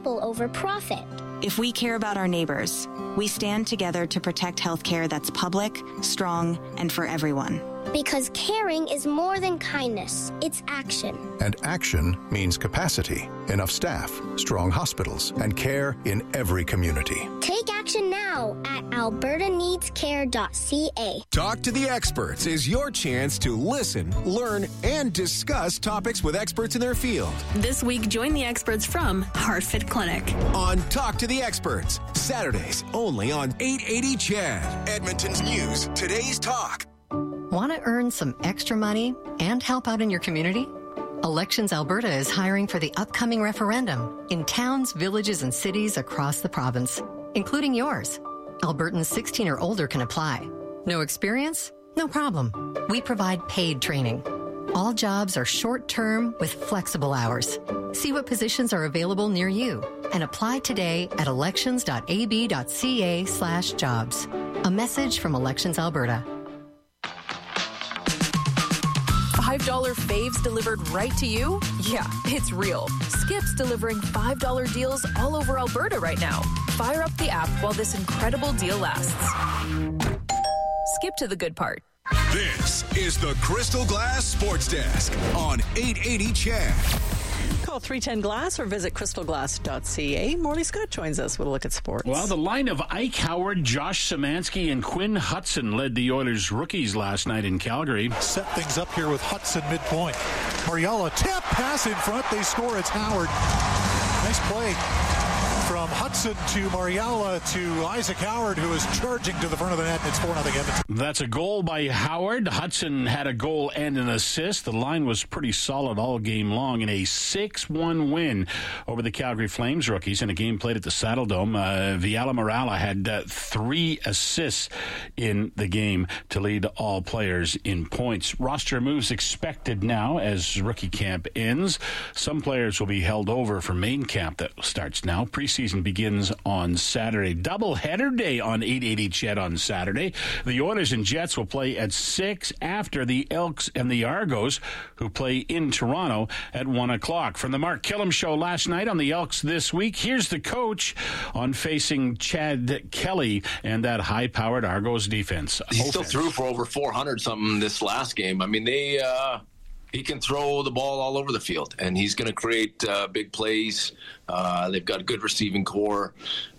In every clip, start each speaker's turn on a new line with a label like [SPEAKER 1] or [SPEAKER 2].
[SPEAKER 1] people over profit.
[SPEAKER 2] If we care about our neighbors, we stand together to protect healthcare that's public, strong, and for everyone.
[SPEAKER 1] Because caring is more than kindness, it's action.
[SPEAKER 3] And action means capacity, enough staff, strong hospitals, and care in every community.
[SPEAKER 1] Take action now at albertaneedscare.ca.
[SPEAKER 4] Talk to the Experts is your chance to listen, learn, and discuss topics with experts in their field.
[SPEAKER 5] This week, join the experts from HeartFit Clinic.
[SPEAKER 4] On Talk to the Experts, Saturdays only on 880 CHAD. Edmonton's News, Today's Talk.
[SPEAKER 6] Want to earn some extra money and help out in your community? Elections Alberta is hiring for the upcoming referendum in towns, villages, and cities across the province, including yours. Albertans 16 or older can apply. No experience? No problem. We provide paid training. All jobs are short-term with flexible hours. See what positions are available near you and apply today at elections.ab.ca/jobs. A message from Elections Alberta.
[SPEAKER 7] $5 faves delivered right to you? Yeah, it's real. Skip's delivering $5 deals all over Alberta right now. Fire up the app while this incredible deal lasts. Skip to the good part.
[SPEAKER 4] This is the Crystal Glass Sports Desk on 880 CHAD.
[SPEAKER 8] Call 310-GLASS or visit crystalglass.ca. Morley Scott joins us with a look at sports.
[SPEAKER 9] Well, the line of Ike Howard, Josh Szymanski, and Quinn Hudson led the Oilers rookies last night in Calgary.
[SPEAKER 10] Set things up here with Hudson midpoint. Mariella tip pass in front. They score. It's Howard. Nice play from Hudson to Mariella to Isaac Howard, who is charging to the front of the net. It's 4-0 Edmonton.
[SPEAKER 9] That's a goal by Howard. Hudson had a goal and an assist. The line was pretty solid all game long in a 6-1 win over the Calgary Flames rookies in a game played at the Saddle Dome. Viala Morala had 3 assists in the game to lead all players in points. Roster moves expected now as rookie camp ends. Some players will be held over for main camp that starts now. Preseason begins on Saturday. Double-header day on 880 CHED on Saturday. The Oilers and Jets will play at 6 after the Elks and the Argos, who play in Toronto at 1 o'clock. From the Mark Killam Show last night on the Elks this week, here's the coach on facing Chad Kelly and that high-powered Argos defense.
[SPEAKER 11] He still threw for over 400-something this last game. I mean, he can throw the ball all over the field, and he's going to create big plays. They've got a good receiving core.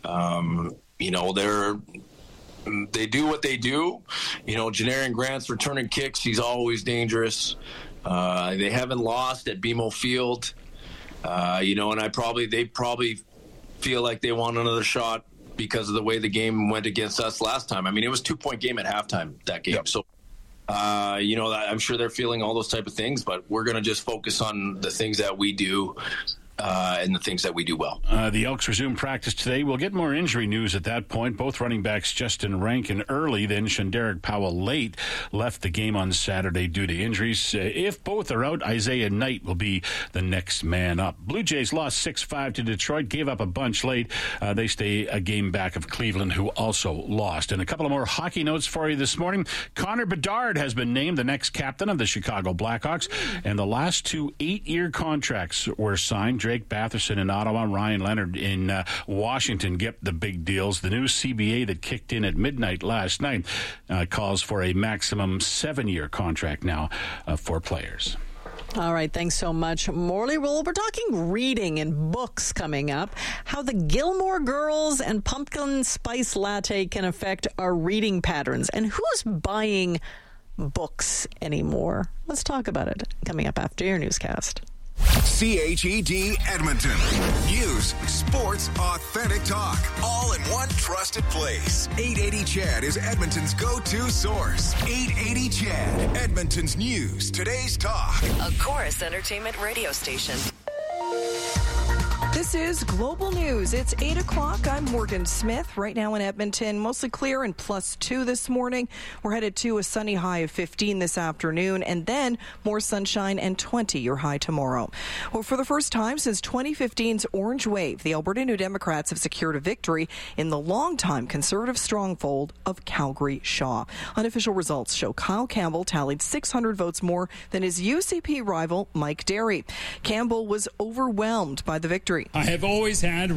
[SPEAKER 11] They do what they do. Janarian Grant's returning kicks. He's always dangerous. They haven't lost at BMO Field. And they probably feel like they want another shot because of the way the game went against us last time. I mean, it was a 2-point game at halftime, that game. Yep. So, I'm sure they're feeling all those type of things, but we're going to just focus on the things that we do and the things that we do well.
[SPEAKER 9] The Elks resume practice today. We'll get more injury news at that point. Both running backs, Justin Rankin early, then Shanderick Powell late, left the game on Saturday due to injuries. If both are out, Isaiah Knight will be the next man up. Blue Jays lost 6-5 to Detroit, gave up a bunch late. They stay a game back of Cleveland, who also lost. And a couple of more hockey notes for you this morning. Connor Bedard has been named the next captain of the Chicago Blackhawks, and the last 2 8-year contracts were signed. Drake Batherson in Ottawa, Ryan Leonard in Washington get the big deals. The new CBA that kicked in at midnight last night calls for a maximum 7-year contract now for players.
[SPEAKER 8] All right, thanks so much, Morley. Well, we're talking reading and books coming up. How the Gilmore Girls and Pumpkin Spice Latte can affect our reading patterns. And who's buying books anymore? Let's talk about it coming up after your newscast.
[SPEAKER 4] CHED Edmonton. News, sports, authentic talk, all in one trusted place. 880 CHAD is Edmonton's go-to source. 880 CHAD, Edmonton's news, today's talk.
[SPEAKER 12] A Chorus Entertainment radio station.
[SPEAKER 13] This is Global News. It's 8 o'clock. I'm Morgan Smith. Right now in Edmonton, mostly clear and +2 this morning. We're headed to a sunny high of 15 this afternoon, and then more sunshine and 20 your high tomorrow. Well, for the first time since 2015's Orange Wave, the Alberta New Democrats have secured a victory in the longtime Conservative stronghold of Calgary Shaw. Unofficial results show Kyle Campbell tallied 600 votes more than his UCP rival, Mike Derry. Campbell was overwhelmed by the victory.
[SPEAKER 14] I have always had